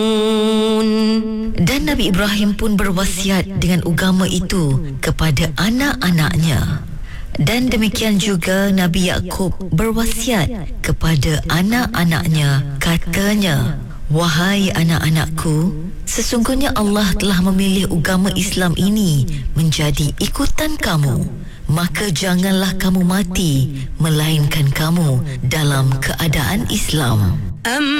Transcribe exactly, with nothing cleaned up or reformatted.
Dan Nabi Ibrahim pun berwasiat dengan agama itu kepada anak-anaknya. Dan demikian juga Nabi Yakub berwasiat kepada anak-anaknya, katanya, "Wahai anak-anakku, sesungguhnya Allah telah memilih agama Islam ini menjadi ikutan kamu. Maka janganlah kamu mati melainkan kamu dalam keadaan Islam."